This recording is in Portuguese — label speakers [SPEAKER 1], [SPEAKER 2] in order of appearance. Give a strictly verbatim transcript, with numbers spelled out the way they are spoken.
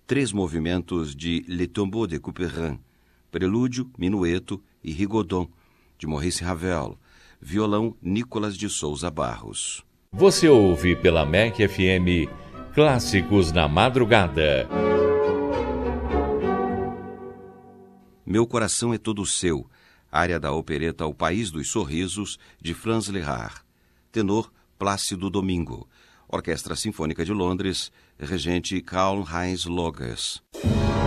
[SPEAKER 1] três movimentos de Le Tombeau de Couperin, prelúdio, minueto e rigodon, de Maurice Ravel, violão Nicolas de Souza Barros.
[SPEAKER 2] Você ouve pela M E C F M Clássicos na Madrugada.
[SPEAKER 1] Meu coração é todo seu, área da opereta O País dos Sorrisos, de Franz Lehár. Tenor Plácido Domingo. Orquestra Sinfônica de Londres, regente Karl Heinz Loges.